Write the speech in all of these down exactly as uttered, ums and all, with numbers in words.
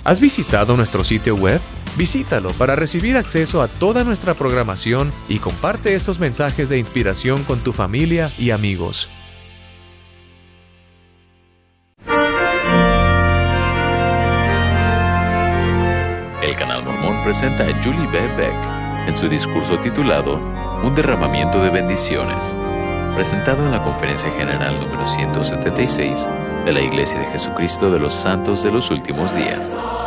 ¿Has visitado nuestro sitio web? Visítalo para recibir acceso a toda nuestra programación y comparte esos mensajes de inspiración con tu familia y amigos. El Canal Mormón presenta a Julie B. Beck en su discurso titulado Un derramamiento de bendiciones, presentado en la Conferencia General número ciento setenta y seis de la Iglesia de Jesucristo de los Santos de los Últimos Días.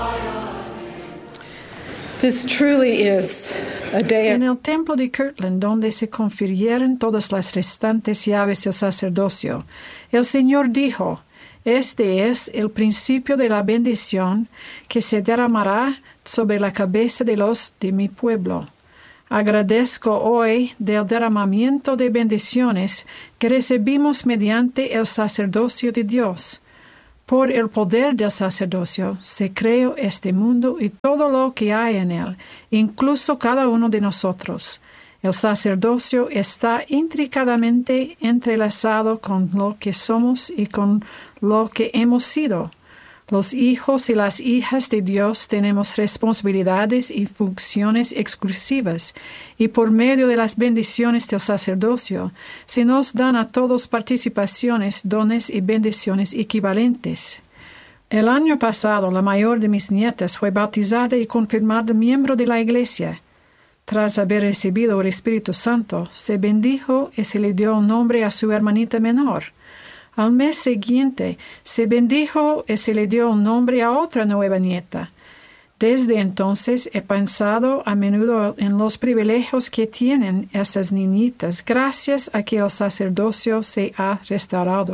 This truly is a day of... En el templo de Kirtland, donde se confirieron todas las restantes llaves del sacerdocio, el Señor dijo: Este es el principio de la bendición que se derramará sobre la cabeza de los de mi pueblo. Agradezco hoy del derramamiento de bendiciones que recibimos mediante el sacerdocio de Dios. Por el poder del sacerdocio se creó este mundo y todo lo que hay en él, incluso cada uno de nosotros. El sacerdocio está intricadamente entrelazado con lo que somos y con lo que hemos sido. Los hijos y las hijas de Dios tenemos responsabilidades y funciones exclusivas, y por medio de las bendiciones del sacerdocio se nos dan a todos participaciones, dones y bendiciones equivalentes. El año pasado, la mayor de mis nietas fue bautizada y confirmada miembro de la Iglesia. Tras haber recibido el Espíritu Santo, se bendijo y se le dio un nombre a su hermanita menor. Al mes siguiente, se bendijo y se le dio un nombre a otra nueva nieta. Desde entonces he pensado a menudo en los privilegios que tienen esas niñitas gracias a que el sacerdocio se ha restaurado.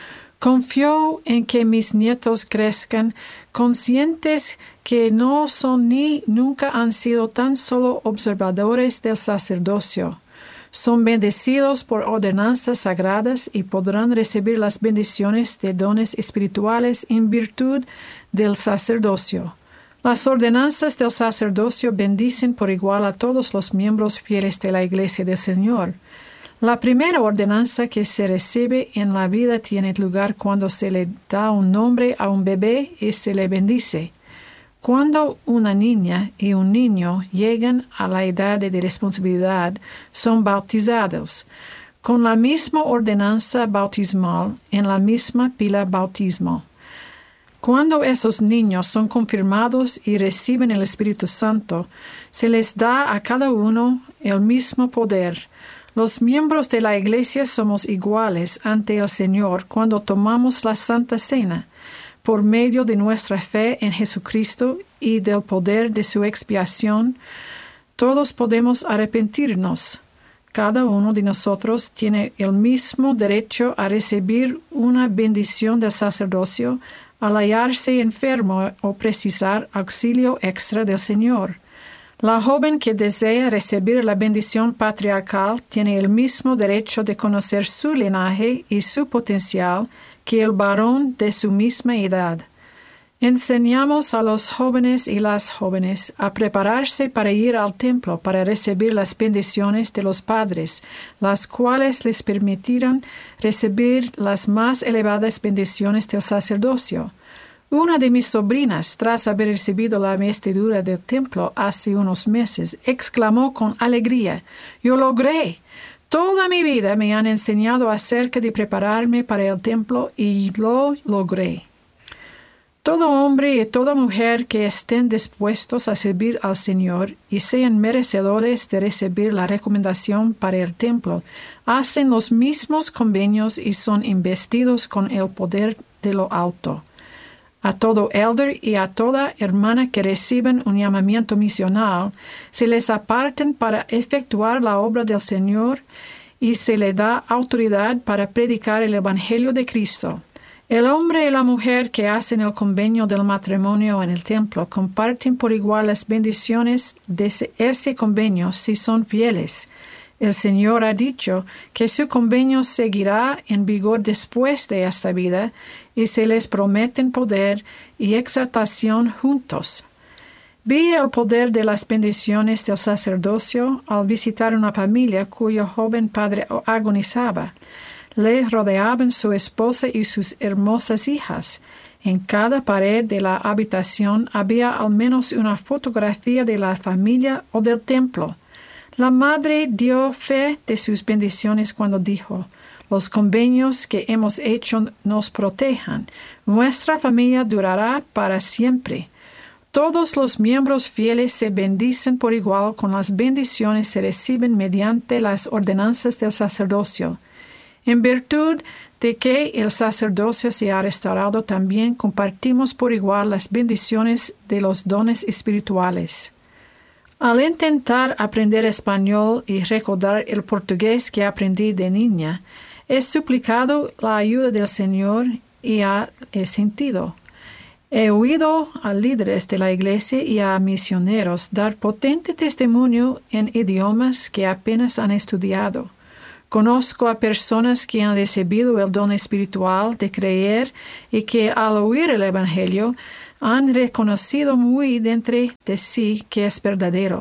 Confío en que mis nietos crezcan conscientes que no son ni nunca han sido tan solo observadores del sacerdocio. Son bendecidos por ordenanzas sagradas y podrán recibir las bendiciones de dones espirituales en virtud del sacerdocio. Las ordenanzas del sacerdocio bendicen por igual a todos los miembros fieles de la Iglesia del Señor. La primera ordenanza que se recibe en la vida tiene lugar cuando se le da un nombre a un bebé y se le bendice. Cuando una niña y un niño llegan a la edad de responsabilidad, son bautizados con la misma ordenanza bautismal en la misma pila bautismal. Cuando esos niños son confirmados y reciben el Espíritu Santo, se les da a cada uno el mismo poder. Los miembros de la Iglesia somos iguales ante el Señor cuando tomamos la Santa Cena. Por medio de nuestra fe en Jesucristo y del poder de su expiación, todos podemos arrepentirnos. Cada uno de nosotros tiene el mismo derecho a recibir una bendición del sacerdocio al hallarse enfermo o precisar auxilio extra del Señor. La joven que desea recibir la bendición patriarcal tiene el mismo derecho de conocer su linaje y su potencial que el varón de su misma edad. Enseñamos a los jóvenes y las jóvenes a prepararse para ir al templo para recibir las bendiciones de los padres, las cuales les permitirán recibir las más elevadas bendiciones del sacerdocio. Una de mis sobrinas, tras haber recibido la vestidura del templo hace unos meses, exclamó con alegría: «¡Yo logré! Toda mi vida me han enseñado acerca de prepararme para el templo y lo logré». Todo hombre y toda mujer que estén dispuestos a servir al Señor y sean merecedores de recibir la recomendación para el templo, hacen los mismos convenios y son investidos con el poder de lo alto. A todo elder y a toda hermana que reciben un llamamiento misional, se les aparten para efectuar la obra del Señor y se le da autoridad para predicar el Evangelio de Cristo. El hombre y la mujer que hacen el convenio del matrimonio en el templo comparten por igual las bendiciones de ese convenio si son fieles. El Señor ha dicho que su convenio seguirá en vigor después de esta vida y se les prometen poder y exaltación juntos. Vi el poder de las bendiciones del sacerdocio al visitar una familia cuyo joven padre agonizaba. Le rodeaban su esposa y sus hermosas hijas. En cada pared de la habitación había al menos una fotografía de la familia o del templo. La madre dio fe de sus bendiciones cuando dijo: los convenios que hemos hecho nos protejan. Nuestra familia durará para siempre. Todos los miembros fieles se bendicen por igual con las bendiciones que se reciben mediante las ordenanzas del sacerdocio. En virtud de que el sacerdocio se ha restaurado, también compartimos por igual las bendiciones de los dones espirituales. Al intentar aprender español y recordar el portugués que aprendí de niña, he suplicado la ayuda del Señor y he sentido. He oído a líderes de la iglesia y a misioneros dar potente testimonio en idiomas que apenas han estudiado. Conozco a personas que han recibido el don espiritual de creer y que al oír el Evangelio han reconocido muy dentro de sí que es verdadero.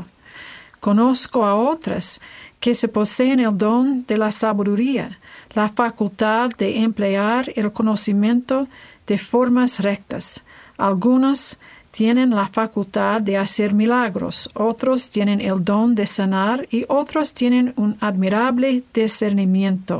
Conozco a otras que se poseen el don de la sabiduría, la facultad de emplear el conocimiento de formas rectas. Algunos tienen la facultad de hacer milagros, otros tienen el don de sanar y otros tienen un admirable discernimiento.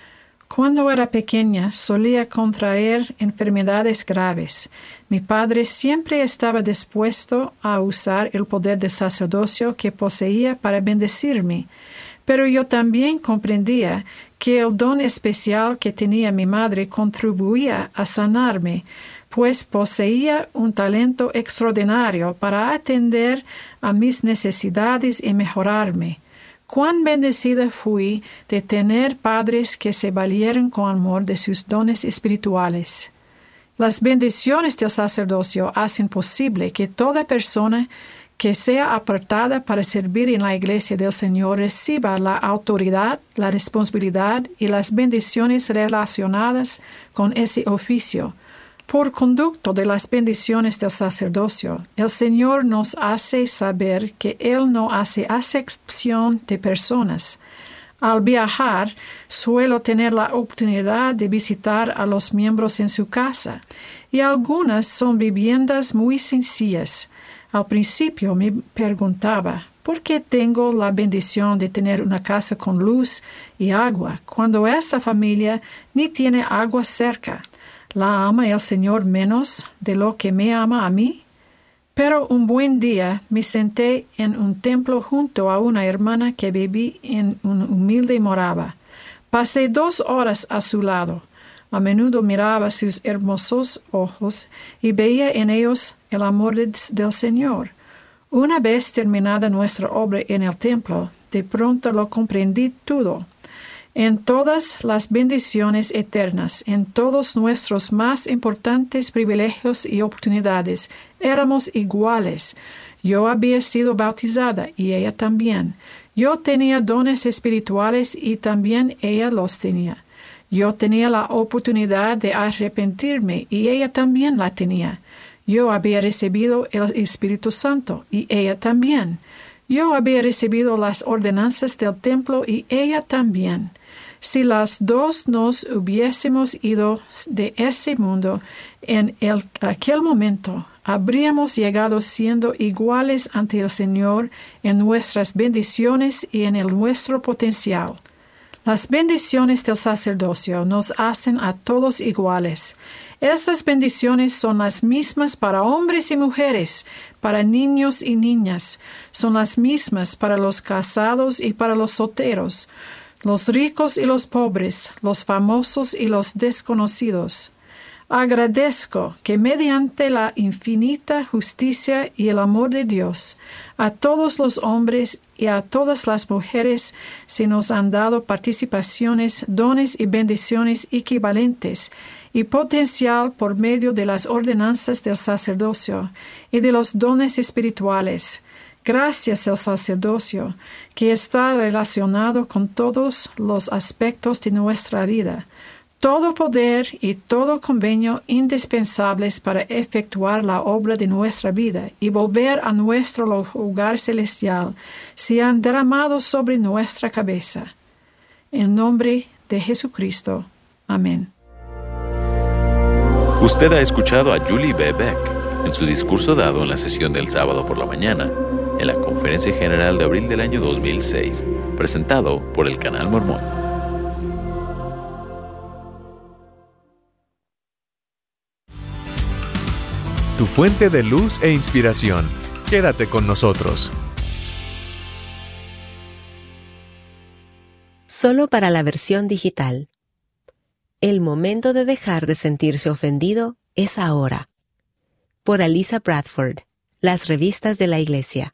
Cuando era pequeña solía contraer enfermedades graves. Mi padre siempre estaba dispuesto a usar el poder de sacerdocio que poseía para bendecirme, pero yo también comprendía que el don especial que tenía mi madre contribuía a sanarme, pues poseía un talento extraordinario para atender a mis necesidades y mejorarme. Cuán bendecida fui de tener padres que se valieron con amor de sus dones espirituales. Las bendiciones del sacerdocio hacen posible que toda persona que sea apartada para servir en la iglesia del Señor reciba la autoridad, la responsabilidad y las bendiciones relacionadas con ese oficio. Por conducto de las bendiciones del sacerdocio, el Señor nos hace saber que Él no hace acepción de personas. Al viajar, suelo tener la oportunidad de visitar a los miembros en su casa, y algunas son viviendas muy sencillas. Al principio me preguntaba, ¿por qué tengo la bendición de tener una casa con luz y agua, cuando esta familia ni tiene agua cerca? ¿La ama el Señor menos de lo que me ama a mí? Pero un buen día me senté en un templo junto a una hermana que vivía en un humilde morada. Pasé dos horas a su lado. A menudo miraba sus hermosos ojos y veía en ellos el amor de, del Señor. Una vez terminada nuestra obra en el templo, de pronto lo comprendí todo. En todas las bendiciones eternas, en todos nuestros más importantes privilegios y oportunidades, éramos iguales. Yo había sido bautizada y ella también. Yo tenía dones espirituales y también ella los tenía. Yo tenía la oportunidad de arrepentirme y ella también la tenía. Yo había recibido el Espíritu Santo y ella también. Yo había recibido las ordenanzas del templo y ella también. Si las dos nos hubiésemos ido de ese mundo en el, aquel momento, habríamos llegado siendo iguales ante el Señor en nuestras bendiciones y en el nuestro potencial. Las bendiciones del sacerdocio nos hacen a todos iguales. Estas bendiciones son las mismas para hombres y mujeres, para niños y niñas. Son las mismas para los casados y para los solteros, los ricos y los pobres, los famosos y los desconocidos. Agradezco que mediante la infinita justicia y el amor de Dios, a todos los hombres y a todas las mujeres se nos han dado participaciones, dones y bendiciones equivalentes y potencial por medio de las ordenanzas del sacerdocio y de los dones espirituales. Gracias al sacerdocio, que está relacionado con todos los aspectos de nuestra vida, todo poder y todo convenio indispensables para efectuar la obra de nuestra vida y volver a nuestro hogar celestial se han derramado sobre nuestra cabeza. En nombre de Jesucristo. Amén. Usted ha escuchado a Julie B. Beck en su discurso dado en la sesión del sábado por la mañana, en la Conferencia General de abril del año dos mil seis, presentado por el Canal Mormón. Tu fuente de luz e inspiración. Quédate con nosotros. Solo para la versión digital. El momento de dejar de sentirse ofendido es ahora. Por Aliza Bradford, Las revistas de la Iglesia.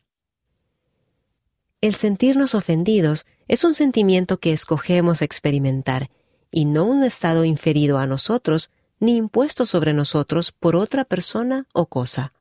El sentirnos ofendidos es un sentimiento que escogemos experimentar y no un estado inferido a nosotros ni impuesto sobre nosotros por otra persona o cosa.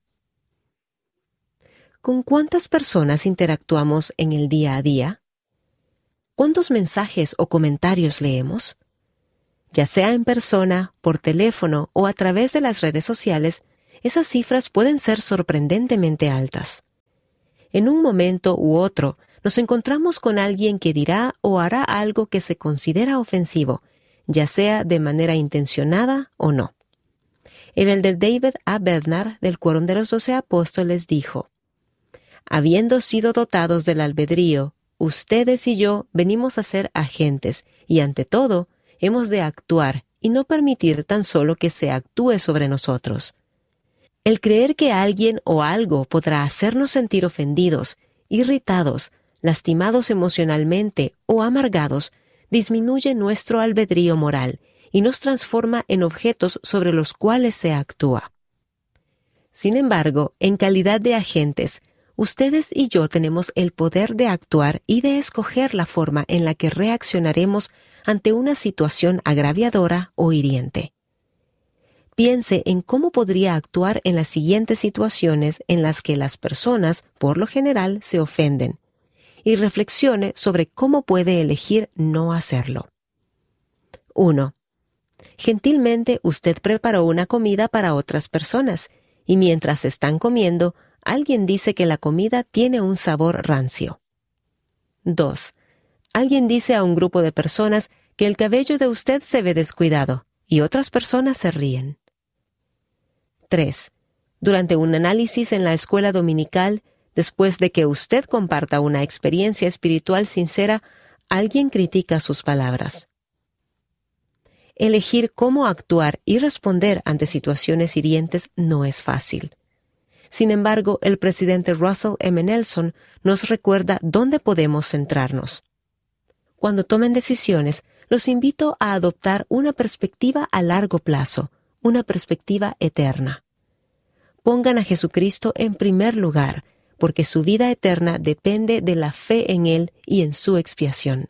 ¿Con cuántas personas interactuamos en el día a día? ¿Cuántos mensajes o comentarios leemos? Ya sea en persona, por teléfono o a través de las redes sociales, esas cifras pueden ser sorprendentemente altas. En un momento u otro, nos encontramos con alguien que dirá o hará algo que se considera ofensivo, ya sea de manera intencionada o no. El elder David A. Bednar, del Quórum de los Doce Apóstoles, dijo: «Habiendo sido dotados del albedrío, ustedes y yo venimos a ser agentes, y ante todo, hemos de actuar y no permitir tan solo que se actúe sobre nosotros. El creer que alguien o algo podrá hacernos sentir ofendidos, irritados, lastimados emocionalmente o amargados disminuye nuestro albedrío moral y nos transforma en objetos sobre los cuales se actúa. Sin embargo, en calidad de agentes, ustedes y yo tenemos el poder de actuar y de escoger la forma en la que reaccionaremos ante una situación agraviadora o hiriente. Piense en cómo podría actuar en las siguientes situaciones en las que las personas, por lo general, se ofenden, y reflexione sobre cómo puede elegir no hacerlo. uno. Gentilmente usted preparó una comida para otras personas, y mientras están comiendo, alguien dice que la comida tiene un sabor rancio. dos. Alguien dice a un grupo de personas que el cabello de usted se ve descuidado, y otras personas se ríen. tres. Durante un análisis en la escuela dominical, después de que usted comparta una experiencia espiritual sincera, alguien critica sus palabras. Elegir cómo actuar y responder ante situaciones hirientes no es fácil. Sin embargo, el presidente Russell M. Nelson nos recuerda dónde podemos centrarnos. Cuando tomen decisiones, los invito a adoptar una perspectiva a largo plazo, una perspectiva eterna. Pongan a Jesucristo en primer lugar, porque su vida eterna depende de la fe en Él y en su expiación.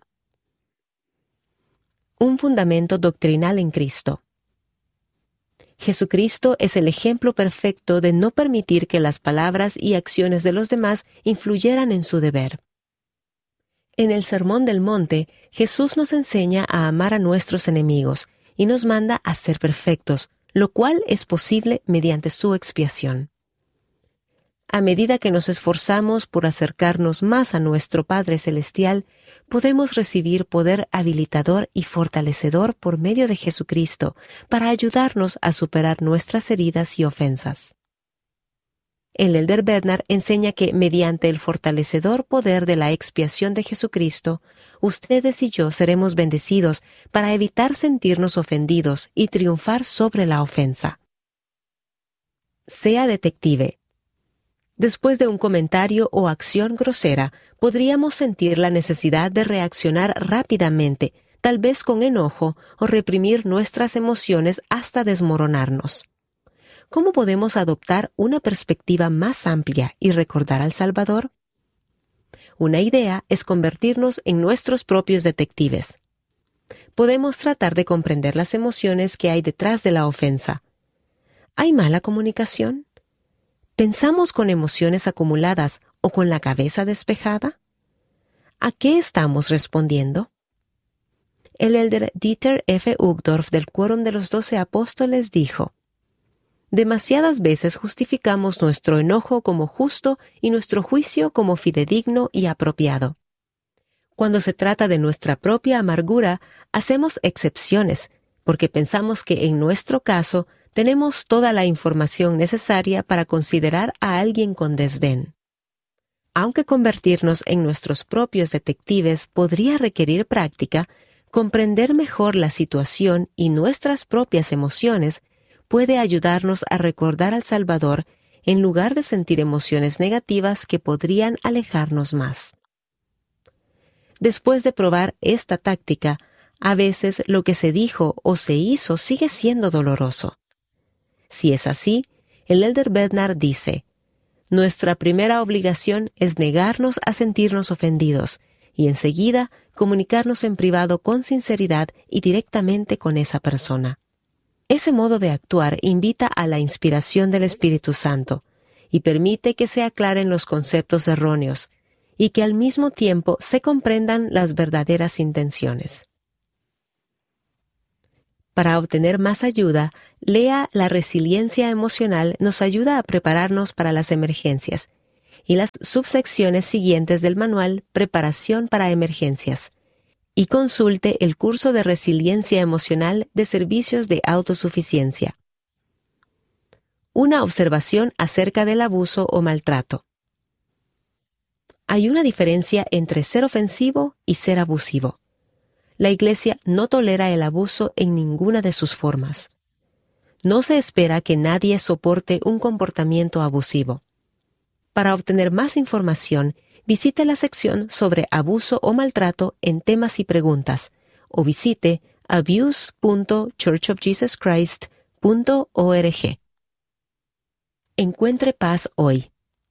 Un fundamento doctrinal en Cristo. Jesucristo es el ejemplo perfecto de no permitir que las palabras y acciones de los demás influyeran en su deber. En el Sermón del Monte, Jesús nos enseña a amar a nuestros enemigos y nos manda a ser perfectos, lo cual es posible mediante su expiación. A medida que nos esforzamos por acercarnos más a nuestro Padre Celestial, podemos recibir poder habilitador y fortalecedor por medio de Jesucristo para ayudarnos a superar nuestras heridas y ofensas. El elder Bednar enseña que mediante el fortalecedor poder de la expiación de Jesucristo, ustedes y yo seremos bendecidos para evitar sentirnos ofendidos y triunfar sobre la ofensa. Sea detective. Después de un comentario o acción grosera, podríamos sentir la necesidad de reaccionar rápidamente, tal vez con enojo, o reprimir nuestras emociones hasta desmoronarnos. ¿Cómo podemos adoptar una perspectiva más amplia y recordar al Salvador? Una idea es convertirnos en nuestros propios detectives. Podemos tratar de comprender las emociones que hay detrás de la ofensa. ¿Hay mala comunicación? ¿Pensamos con emociones acumuladas o con la cabeza despejada? ¿A qué estamos respondiendo? El elder Dieter F. Uchtdorf del Quórum de los Doce Apóstoles dijo: «Demasiadas veces justificamos nuestro enojo como justo y nuestro juicio como fidedigno y apropiado. Cuando se trata de nuestra propia amargura, hacemos excepciones, porque pensamos que en nuestro caso tenemos toda la información necesaria para considerar a alguien con desdén. Aunque convertirnos en nuestros propios detectives podría requerir práctica, comprender mejor la situación y nuestras propias emociones puede ayudarnos a recordar al Salvador en lugar de sentir emociones negativas que podrían alejarnos más. Después de probar esta táctica, a veces lo que se dijo o se hizo sigue siendo doloroso. Si es así, el Elder Bednar dice, nuestra primera obligación es negarnos a sentirnos ofendidos y enseguida comunicarnos en privado con sinceridad y directamente con esa persona. Ese modo de actuar invita a la inspiración del Espíritu Santo y permite que se aclaren los conceptos erróneos y que al mismo tiempo se comprendan las verdaderas intenciones. Para obtener más ayuda, lea La resiliencia emocional nos ayuda a prepararnos para las emergencias y las subsecciones siguientes del manual Preparación para emergencias, y consulte el curso de resiliencia emocional de servicios de autosuficiencia. Una observación acerca del abuso o maltrato. Hay una diferencia entre ser ofensivo y ser abusivo. La Iglesia no tolera el abuso en ninguna de sus formas. No se espera que nadie soporte un comportamiento abusivo. Para obtener más información, visite la sección sobre abuso o maltrato en temas y preguntas, o visite abuse punto church of jesus christ punto org. Encuentre paz hoy.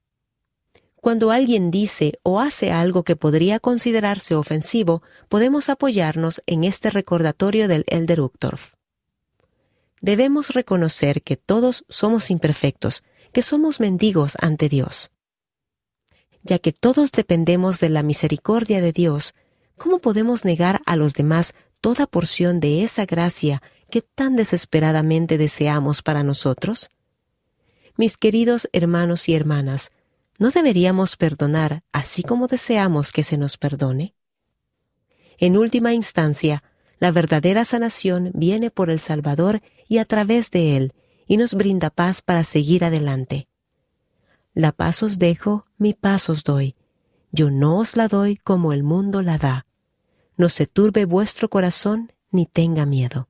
Cuando alguien dice o hace algo que podría considerarse ofensivo, podemos apoyarnos en este recordatorio del Elder Uchtdorf. Debemos reconocer que todos somos imperfectos, que somos mendigos ante Dios. Ya que todos dependemos de la misericordia de Dios, ¿cómo podemos negar a los demás toda porción de esa gracia que tan desesperadamente deseamos para nosotros? Mis queridos hermanos y hermanas, ¿no deberíamos perdonar así como deseamos que se nos perdone? En última instancia, la verdadera sanación viene por el Salvador y a través de Él, y nos brinda paz para seguir adelante. La paz os dejo, mi paz os doy. Yo no os la doy como el mundo la da. No se turbe vuestro corazón ni tenga miedo.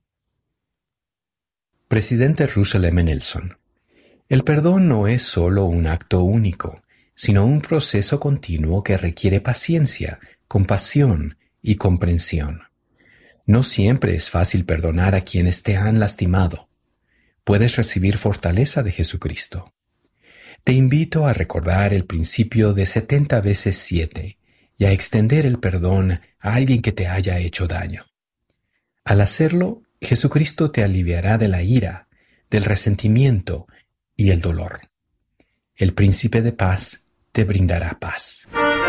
Presidente Russell M. Nelson. El perdón no es solo un acto único, sino un proceso continuo que requiere paciencia, compasión y comprensión. No siempre es fácil perdonar a quienes te han lastimado. Puedes recibir fortaleza de Jesucristo. Te invito a recordar el principio de setenta veces siete y a extender el perdón a alguien que te haya hecho daño. Al hacerlo, Jesucristo te aliviará de la ira, del resentimiento y el dolor. El Príncipe de Paz te brindará paz.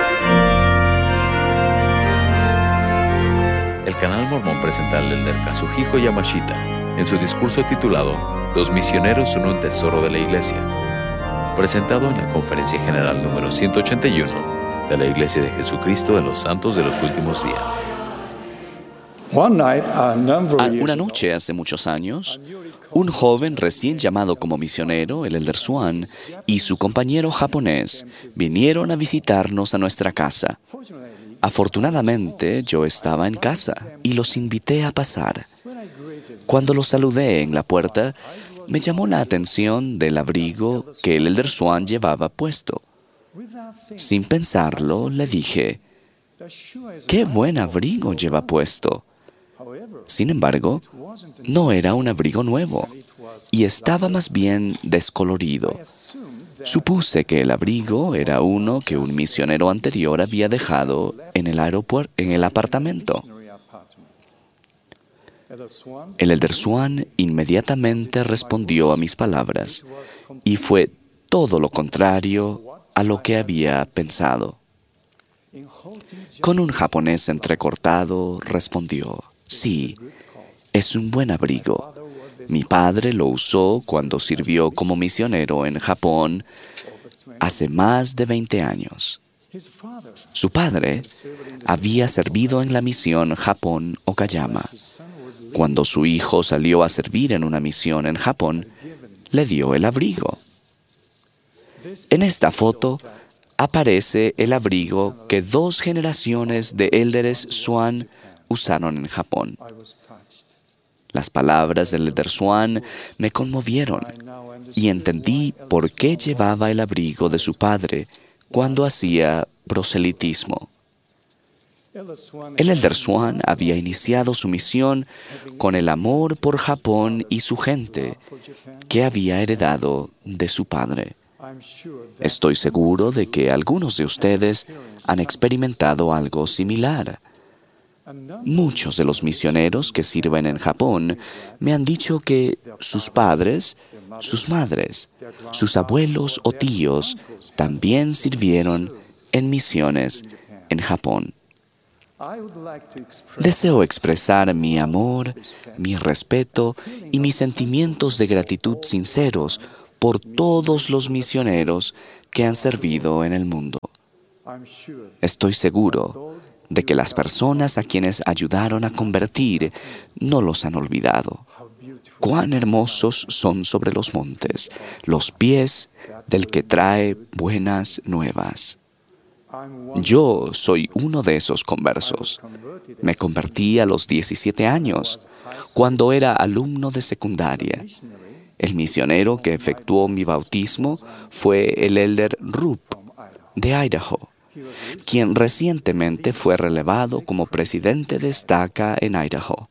El Canal Mormón presenta al Elder Kazuhiko Yamashita en su discurso titulado Los misioneros son un tesoro de la Iglesia, presentado en la Conferencia General número ciento ochenta y uno de la Iglesia de Jesucristo de los Santos de los Últimos Días. Una noche hace muchos años, un joven recién llamado como misionero, el Elder Swan, y su compañero japonés vinieron a visitarnos a nuestra casa. Afortunadamente, yo estaba en casa y los invité a pasar. Cuando los saludé en la puerta, me llamó la atención del abrigo que el Elder Swan llevaba puesto. Sin pensarlo, le dije, «¡Qué buen abrigo lleva puesto!». Sin embargo, no era un abrigo nuevo y estaba más bien descolorido. Supuse que el abrigo era uno que un misionero anterior había dejado en el aeropuerto, en el apartamento. El Elder Swan inmediatamente respondió a mis palabras y fue todo lo contrario a lo que había pensado. Con un japonés entrecortado respondió, «Sí, es un buen abrigo. Mi padre lo usó cuando sirvió como misionero en Japón hace más de veinte años. Su padre había servido en la misión Japón-Okayama. Cuando su hijo salió a servir en una misión en Japón, le dio el abrigo. En esta foto aparece el abrigo que dos generaciones de élderes Swan usaron en Japón. Las palabras del Elder Swan me conmovieron y entendí por qué llevaba el abrigo de su padre cuando hacía proselitismo. El Elder Swan había iniciado su misión con el amor por Japón y su gente que había heredado de su padre. Estoy seguro de que algunos de ustedes han experimentado algo similar. Muchos de los misioneros que sirven en Japón me han dicho que sus padres, sus madres, sus abuelos o tíos también sirvieron en misiones en Japón. Deseo expresar mi amor, mi respeto y mis sentimientos de gratitud sinceros por todos los misioneros que han servido en el mundo. Estoy seguro de que las personas a quienes ayudaron a convertir no los han olvidado. Cuán hermosos son sobre los montes los pies del que trae buenas nuevas. Yo soy uno de esos conversos. Me convertí a los diecisiete años, cuando era alumno de secundaria. El misionero que efectuó mi bautismo fue el Elder Rupp de Idaho, quien recientemente fue relevado como presidente de estaca en Idaho.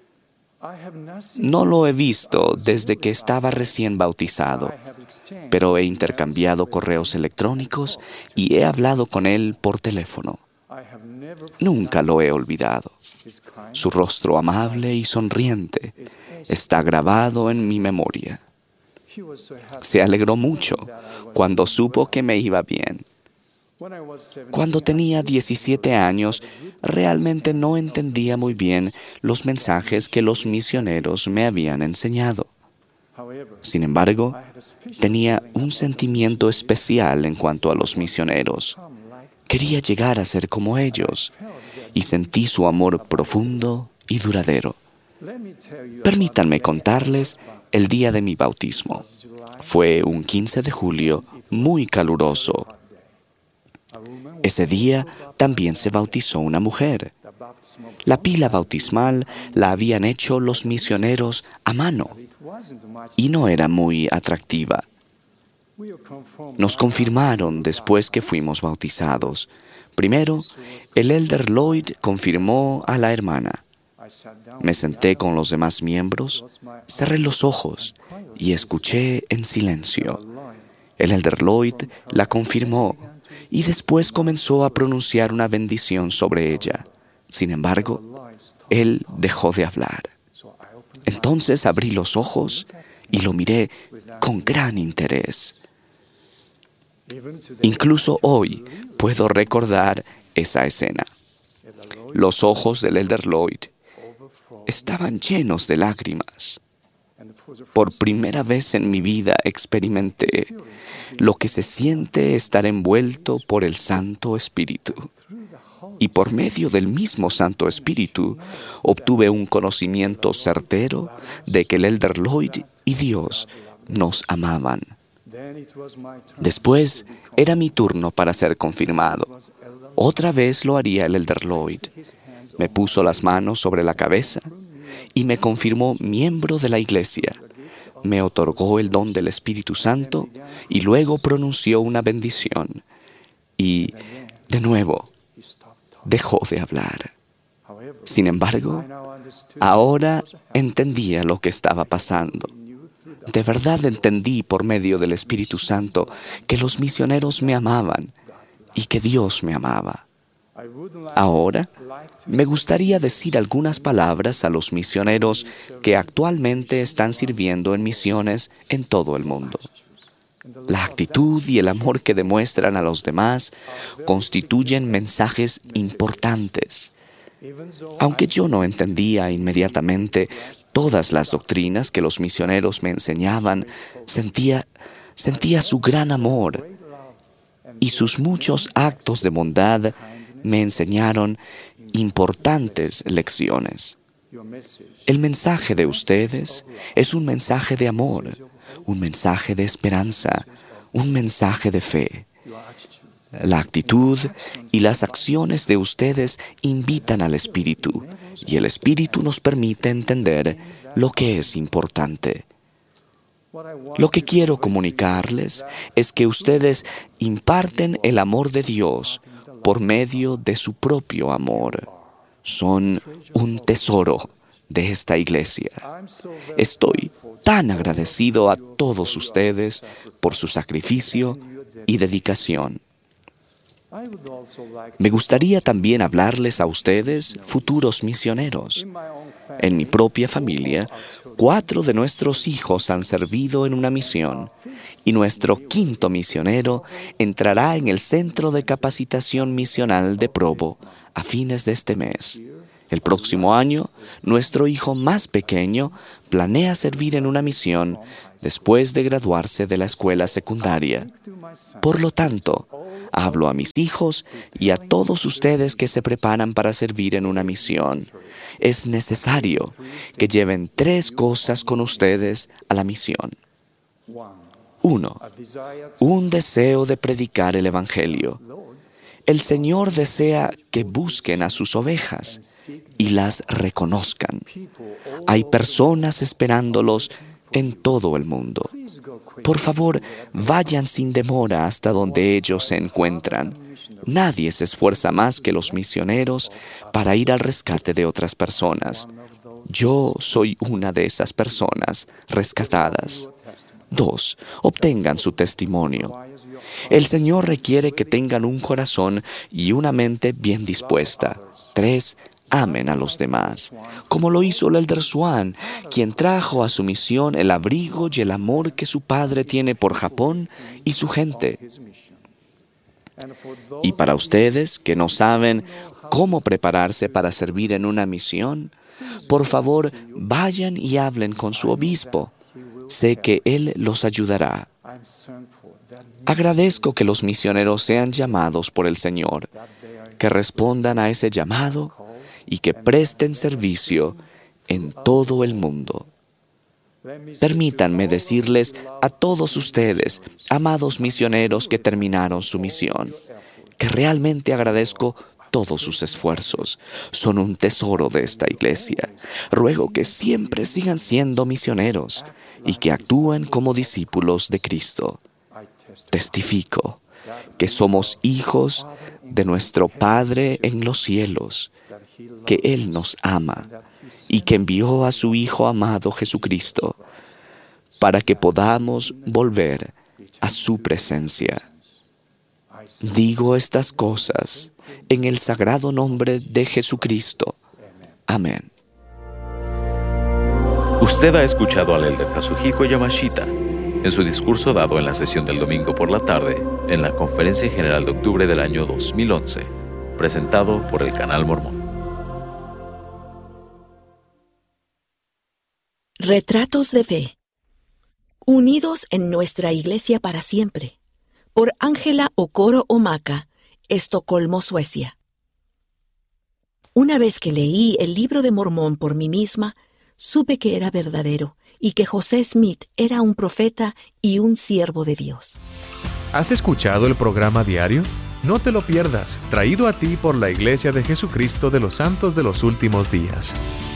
No lo he visto desde que estaba recién bautizado, pero he intercambiado correos electrónicos y he hablado con él por teléfono. Nunca lo he olvidado. Su rostro amable y sonriente está grabado en mi memoria. Se alegró mucho cuando supo que me iba bien. Cuando tenía diecisiete años, realmente no entendía muy bien los mensajes que los misioneros me habían enseñado. Sin embargo, tenía un sentimiento especial en cuanto a los misioneros. Quería llegar a ser como ellos y sentí su amor profundo y duradero. Permítanme contarles el día de mi bautismo. Fue un quince de julio muy caluroso. Ese día también se bautizó una mujer. La pila bautismal la habían hecho los misioneros a mano y no era muy atractiva. Nos confirmaron después que fuimos bautizados. Primero, el Elder Lloyd confirmó a la hermana. Me senté con los demás miembros, cerré los ojos y escuché en silencio. El Elder Lloyd la confirmó y después comenzó a pronunciar una bendición sobre ella. Sin embargo, él dejó de hablar. Entonces abrí los ojos y lo miré con gran interés. Incluso hoy puedo recordar esa escena. Los ojos del Elder Lloyd estaban llenos de lágrimas. Por primera vez en mi vida experimenté lo que se siente estar envuelto por el Santo Espíritu. Y por medio del mismo Santo Espíritu obtuve un conocimiento certero de que el Elder Lloyd y Dios nos amaban. Después era mi turno para ser confirmado. Otra vez lo haría el Elder Lloyd. Me puso las manos sobre la cabeza y me confirmó miembro de la iglesia. Me otorgó el don del Espíritu Santo y luego pronunció una bendición. Y, de nuevo, dejó de hablar. Sin embargo, ahora entendía lo que estaba pasando. De verdad entendí por medio del Espíritu Santo que los misioneros me amaban y que Dios me amaba. Ahora, me gustaría decir algunas palabras a los misioneros que actualmente están sirviendo en misiones en todo el mundo. La actitud y el amor que demuestran a los demás constituyen mensajes importantes. Aunque yo no entendía inmediatamente todas las doctrinas que los misioneros me enseñaban, sentía, sentía su gran amor y sus muchos actos de bondad me enseñaron importantes lecciones. El mensaje de ustedes es un mensaje de amor, un mensaje de esperanza, un mensaje de fe. La actitud y las acciones de ustedes invitan al Espíritu, y el Espíritu nos permite entender lo que es importante. Lo que quiero comunicarles es que ustedes imparten el amor de Dios por medio de su propio amor. Son un tesoro de esta iglesia. Estoy tan agradecido a todos ustedes por su sacrificio y dedicación. Me gustaría también hablarles a ustedes, futuros misioneros. En mi propia familia, cuatro de nuestros hijos han servido en una misión y nuestro quinto misionero entrará en el Centro de Capacitación Misional de Provo a fines de este mes. El próximo año, nuestro hijo más pequeño planea servir en una misión después de graduarse de la escuela secundaria. Por lo tanto, hablo a mis hijos y a todos ustedes que se preparan para servir en una misión. Es necesario que lleven tres cosas con ustedes a la misión. Uno, un deseo de predicar el Evangelio. El Señor desea que busquen a sus ovejas y las reconozcan. Hay personas esperándolos en todo el mundo. Por favor, vayan sin demora hasta donde ellos se encuentran. Nadie se esfuerza más que los misioneros para ir al rescate de otras personas. Yo soy una de esas personas rescatadas. Dos, obtengan su testimonio. El Señor requiere que tengan un corazón y una mente bien dispuesta. Tres, amen a los demás, como lo hizo el elder Swan, quien trajo a su misión el abrigo y el amor que su padre tiene por Japón y su gente. Y para ustedes que no saben cómo prepararse para servir en una misión, por favor, vayan y hablen con su obispo. Sé que él los ayudará. Agradezco que los misioneros sean llamados por el Señor, que respondan a ese llamado y que presten servicio en todo el mundo. Permítanme decirles a todos ustedes, amados misioneros que terminaron su misión, que realmente agradezco todos sus esfuerzos. Son un tesoro de esta iglesia. Ruego que siempre sigan siendo misioneros y que actúen como discípulos de Cristo. Testifico que somos hijos de nuestro Padre en los cielos, que Él nos ama y que envió a su Hijo amado Jesucristo para que podamos volver a su presencia. Digo estas cosas en el sagrado nombre de Jesucristo. Amén. Usted ha escuchado al elder Kazuhiko Yamashita en su discurso dado en la sesión del domingo por la tarde en la Conferencia General de octubre del año dos mil once, presentado por el Canal Mormón. Retratos de Fe. Unidos en nuestra iglesia para siempre. Por Ángela Okoro Omaka, Estocolmo, Suecia. Una vez que leí el libro de Mormón por mí misma, supe que era verdadero y que José Smith era un profeta y un siervo de Dios. ¿Has escuchado el programa diario? No te lo pierdas, traído a ti por la Iglesia de Jesucristo de los Santos de los Últimos Días.